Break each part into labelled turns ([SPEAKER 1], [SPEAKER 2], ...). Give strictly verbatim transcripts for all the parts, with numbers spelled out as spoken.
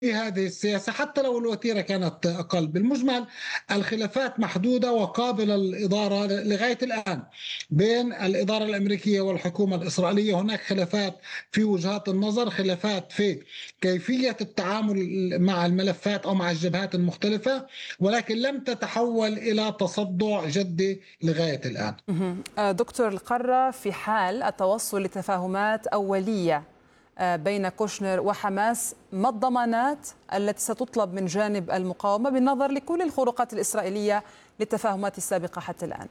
[SPEAKER 1] في هذه السياسة حتى لو الوتيرة كانت أقل. بالمجمل الخلافات محدودة وقابلة للإدارة لغاية الآن بين الإدارة الأمريكية والحكومة الإسرائيلية. هناك خلافات في وجهات النظر، خلافات في كيفية التعامل مع الملفات أو مع الجبهات المختلفة، ولكن لم تتحول إلى تصدع جدي لغاية الآن.
[SPEAKER 2] مهم. آه، دكتور القرة، في حال التوصل لتفاهمات أولية آه، بين كوشنر وحماس، ما الضمانات التي ستطلب من جانب المقاومة بالنظر لكل الخروقات الإسرائيلية للتفاهمات السابقة حتى الآن؟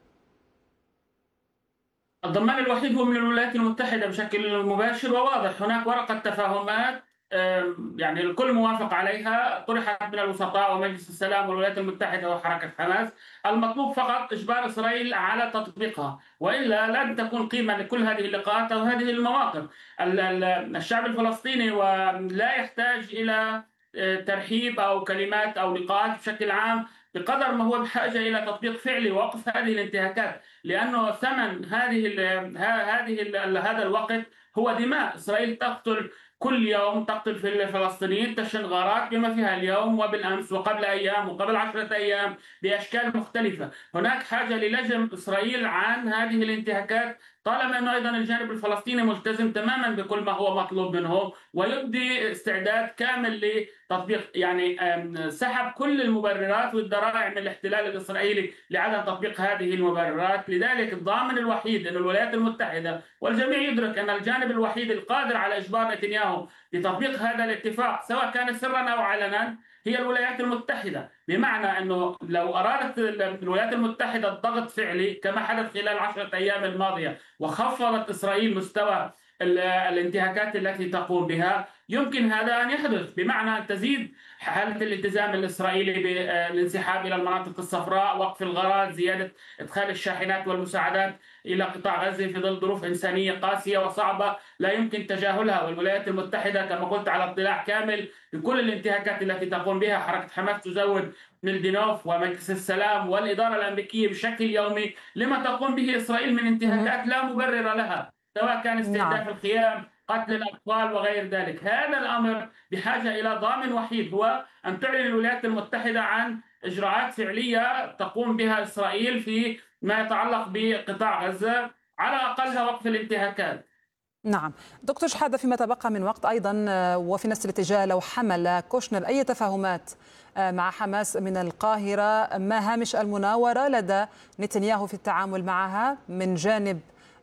[SPEAKER 3] الضمان الوحيد هو من الولايات المتحدة بشكل مباشر وواضح. هناك ورقة تفاهمات آم، يعني الكل موافق عليها، طرحت من الوسطاء ومجلس السلام والولايات المتحدة وحركة حماس. المطلوب فقط إجبار إسرائيل على تطبيقها، وإلا لن تكون قيمة لكل هذه اللقاءات أو هذه المواقف. ال- ال- الشعب الفلسطيني ولا يحتاج إلى آه، ترحيب أو كلمات أو لقاءات بشكل عام، بقدر ما هو بحاجة إلى تطبيق فعلي ووقف هذه الانتهاكات، لأنه ثمن هذه ال هذه ال هذا الوقت هو دماء. إسرائيل تقتل كل يوم، تقتل في الفلسطينيين، تشن غارات بما فيها اليوم وبالأمس وقبل أيام وقبل عشرة أيام بأشكال مختلفة. هناك حاجة للجم إسرائيل عن هذه الانتهاكات، طالما أنه أيضا الجانب الفلسطيني ملتزم تماما بكل ما هو مطلوب منه ويبدي استعداد كامل لتطبيق، يعني سحب كل المبررات والذرائع من الاحتلال الإسرائيلي لعدم تطبيق هذه المبررات. لذلك الضامن الوحيد أن الولايات المتحدة والجميع يدرك أن الجانب الوحيد القادر على إجبار نتنياهو لتطبيق هذا الاتفاق سواء كان سرا أو علنا هي الولايات المتحدة. بمعنى أنه لو أرادت الولايات المتحدة الضغط فعلي كما حدث خلال العشرة أيام الماضية وخفضت إسرائيل مستوى الانتهاكات التي تقوم بها، يمكن هذا أن يحدث، بمعنى أن تزيد حالة الالتزام الإسرائيلي بالانسحاب إلى المناطق الصفراء، وقف الغارات، زيادة إدخال الشاحنات والمساعدات إلى قطاع غزة في ظل ظروف إنسانية قاسية وصعبة لا يمكن تجاهلها. والولايات المتحدة كما قلت على اطلاع كامل بكل الانتهاكات التي تقوم بها حركة حماس، تزود من دينوف ومجلس السلام والإدارة الأمريكية بشكل يومي لما تقوم به إسرائيل من انتهاكات لا مبرر لها، سواء كان
[SPEAKER 2] نعم.
[SPEAKER 3] استهداف الخيام، قتل الأطفال وغير ذلك. هذا الأمر بحاجة إلى ضامن وحيد، هو أن تعلن الولايات المتحدة عن إجراءات فعلية تقوم بها إسرائيل في ما يتعلق بقطاع غزة، على أقلها وقف الانتهاكات.
[SPEAKER 2] نعم دكتور شحادة، فيما تبقى من وقت أيضا وفي نفس الاتجاه، لو حمل كوشنر أي تفاهمات مع حماس من القاهرة، ما هامش المناورة لدى نتنياهو في التعامل معها من جانب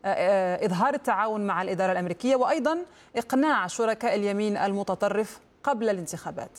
[SPEAKER 2] إظهار التعاون مع الإدارة الأمريكية وأيضا إقناع شركاء اليمين المتطرف قبل الانتخابات؟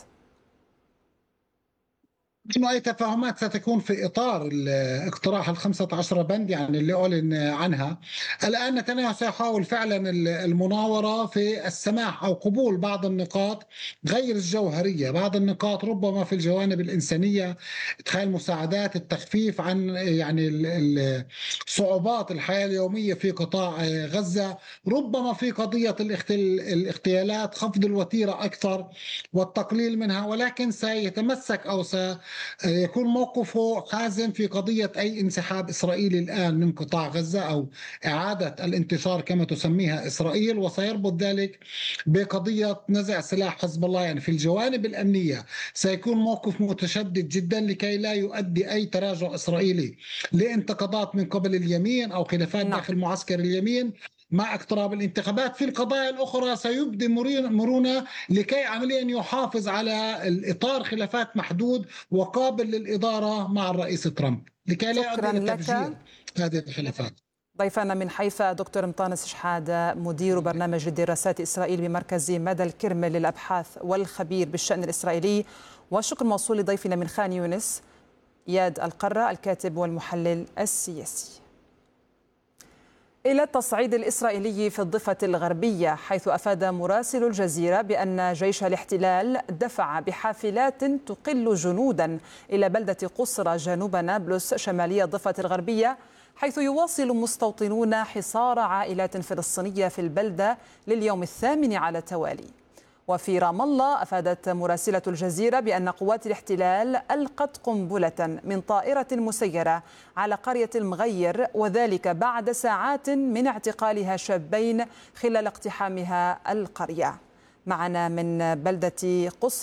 [SPEAKER 1] إنه أي تفاهمات ستكون في إطار اقتراح الخمسة عشر بند يعني اللي أعلن عنها. الآن نتنياهو سيحاول فعلا المناورة في السماح أو قبول بعض النقاط غير الجوهرية، بعض النقاط ربما في الجوانب الإنسانية، إدخال مساعدات، التخفيف عن يعني صعوبات الحياة اليومية في قطاع غزة، ربما في قضية الاغتيالات خفض الوتيرة أكثر والتقليل منها، ولكن سيتمسك أو سي يكون موقفه حازم في قضية أي انسحاب إسرائيلي الآن من قطاع غزة أو إعادة الانتشار كما تسميها إسرائيل، وسيربط ذلك بقضية نزع سلاح حزب الله. يعني في الجوانب الأمنية سيكون موقف متشدد جدا لكي لا يؤدي أي تراجع إسرائيلي لانتقادات من قبل اليمين أو خلافات
[SPEAKER 2] نعم.
[SPEAKER 1] داخل معسكر اليمين. مع اقتراب الانتخابات في القضايا الأخرى سيبدي مرونة لكي عمليا يحافظ على الإطار خلافات محدود وقابل للإدارة مع الرئيس ترامب لكي لا يؤدي
[SPEAKER 2] شكرا
[SPEAKER 1] إلى
[SPEAKER 2] لك.
[SPEAKER 1] تفجير هذه الخلافات.
[SPEAKER 2] ضيفنا من حيفا دكتور مطانس شحادة، مدير برنامج دراسات إسرائيل بمركز مدى الكرمل للأبحاث والخبير بالشأن الإسرائيلي. والشكر موصول لضيفنا من خان يونس إياد القرة، الكاتب والمحلل السياسي. إلى التصعيد الإسرائيلي في الضفة الغربية، حيث أفاد مراسل الجزيرة بأن جيش الاحتلال دفع بحافلات تقل جنودا إلى بلدة قصرى جنوب نابلس شمالية الضفة الغربية، حيث يواصل مستوطنون حصار عائلات فلسطينية في البلدة لليوم الثامن على التوالي. وفي رام الله، أفادت مراسلة الجزيرة بأن قوات الاحتلال ألقت قنبلة من طائرة مسيرة على قرية المغير، وذلك بعد ساعات من اعتقالها شابين خلال اقتحامها القرية. معنا من بلدة قصر